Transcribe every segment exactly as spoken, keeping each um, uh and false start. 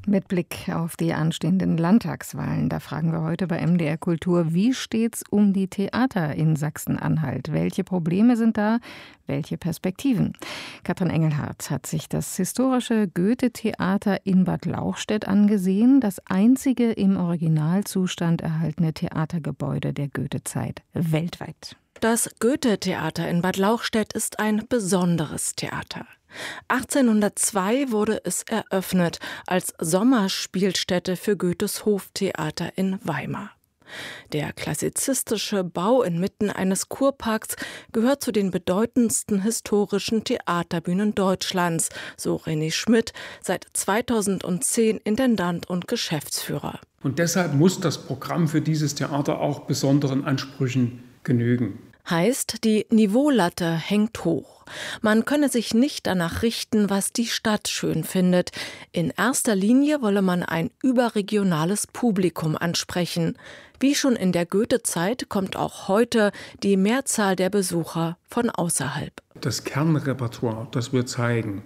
Mit Blick auf die anstehenden Landtagswahlen, da fragen wir heute bei M D R Kultur, wie steht's um die Theater in Sachsen-Anhalt? Welche Probleme sind da? Welche Perspektiven? Katrin Engelhardt hat sich das historische Goethe-Theater in Bad Lauchstädt angesehen, das einzige im Originalzustand erhaltene Theatergebäude der Goethe-Zeit weltweit. Das Goethe-Theater in Bad Lauchstädt ist ein besonderes Theater. achtzehnhundertzwei wurde es eröffnet als Sommerspielstätte für Goethes Hoftheater in Weimar. Der klassizistische Bau inmitten eines Kurparks gehört zu den bedeutendsten historischen Theaterbühnen Deutschlands, so René Schmidt, seit zweitausendzehn Intendant und Geschäftsführer. Und deshalb muss das Programm für dieses Theater auch besonderen Ansprüchen genügen. Heißt, die Niveaulatte hängt hoch. Man könne sich nicht danach richten, was die Stadt schön findet. In erster Linie wolle man ein überregionales Publikum ansprechen. Wie schon in der Goethe-Zeit kommt auch heute die Mehrzahl der Besucher von außerhalb. Das Kernrepertoire, das wir zeigen,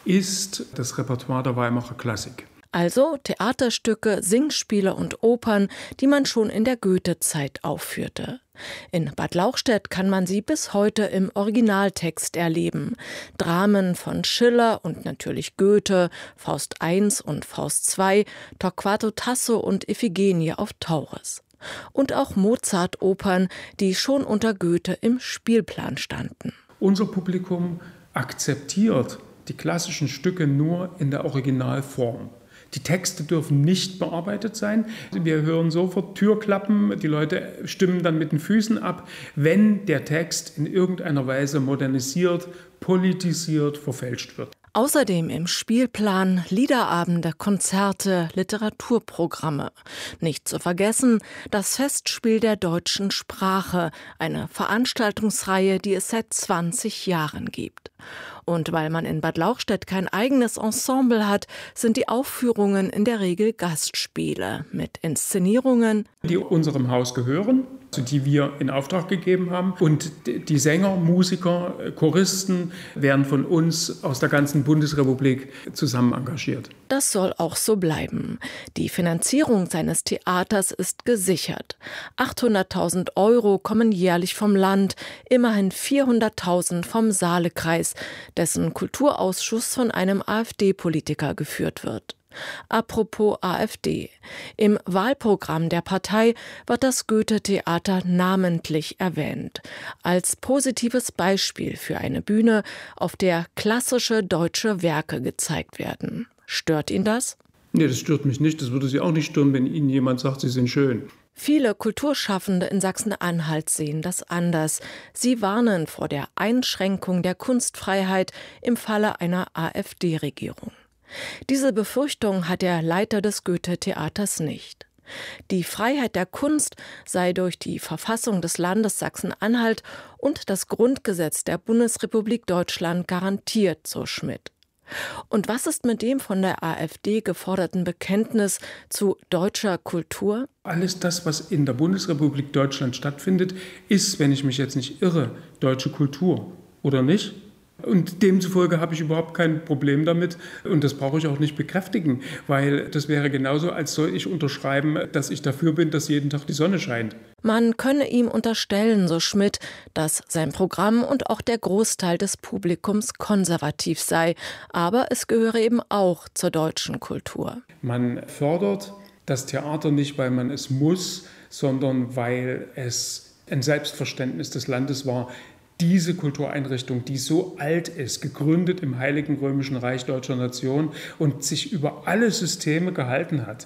ist das Repertoire der Weimarer Klassik. Also Theaterstücke, Singspiele und Opern, die man schon in der Goethe-Zeit aufführte. In Bad Lauchstädt kann man sie bis heute im Originaltext erleben. Dramen von Schiller und natürlich Goethe, Faust eins und Faust zwei, Torquato Tasso und Iphigenie auf Tauris. Und auch Mozart-Opern, die schon unter Goethe im Spielplan standen. Unser Publikum akzeptiert die klassischen Stücke nur in der Originalform. Die Texte dürfen nicht bearbeitet sein. Wir hören sofort Türklappen, die Leute stimmen dann mit den Füßen ab, wenn der Text in irgendeiner Weise modernisiert, politisiert, verfälscht wird. Außerdem im Spielplan Liederabende, Konzerte, Literaturprogramme. Nicht zu vergessen das Festspiel der deutschen Sprache, eine Veranstaltungsreihe, die es seit zwanzig Jahren gibt. Und weil man in Bad Lauchstädt kein eigenes Ensemble hat, sind die Aufführungen in der Regel Gastspiele mit Inszenierungen, die unserem Haus gehören, also die wir in Auftrag gegeben haben. Und die Sänger, Musiker, Choristen werden von uns aus der ganzen Bundesrepublik zusammen engagiert. Das soll auch so bleiben. Die Finanzierung seines Theaters ist gesichert. achthunderttausend Euro kommen jährlich vom Land, immerhin vierhunderttausend vom Saalekreis, dessen Kulturausschuss von einem AfD-Politiker geführt wird. Apropos AfD. Im Wahlprogramm der Partei wird das Goethe-Theater namentlich erwähnt, als positives Beispiel für eine Bühne, auf der klassische deutsche Werke gezeigt werden. Stört ihn das? Nee, das stört mich nicht. Das würde Sie auch nicht stören, wenn Ihnen jemand sagt, Sie sind schön. Viele Kulturschaffende in Sachsen-Anhalt sehen das anders. Sie warnen vor der Einschränkung der Kunstfreiheit im Falle einer AfD-Regierung. Diese Befürchtung hat der Leiter des Goethe-Theaters nicht. Die Freiheit der Kunst sei durch die Verfassung des Landes Sachsen-Anhalt und das Grundgesetz der Bundesrepublik Deutschland garantiert, so Schmidt. Und was ist mit dem von der AfD geforderten Bekenntnis zu deutscher Kultur? Alles das, was in der Bundesrepublik Deutschland stattfindet, ist, wenn ich mich jetzt nicht irre, deutsche Kultur, oder nicht? Und demzufolge habe ich überhaupt kein Problem damit und das brauche ich auch nicht bekräftigen, weil das wäre genauso, als soll ich unterschreiben, dass ich dafür bin, dass jeden Tag die Sonne scheint. Man könne ihm unterstellen, so Schmidt, dass sein Programm und auch der Großteil des Publikums konservativ sei, aber es gehöre eben auch zur deutschen Kultur. Man fördert das Theater nicht, weil man es muss, sondern weil es ein Selbstverständnis des Landes war, diese Kultureinrichtung, die so alt ist, gegründet im Heiligen Römischen Reich deutscher Nation und sich über alle Systeme gehalten hat,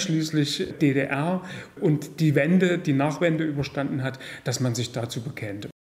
einschließlich D D R und die Wende, die Nachwende überstanden hat, dass man sich dazu bekennt.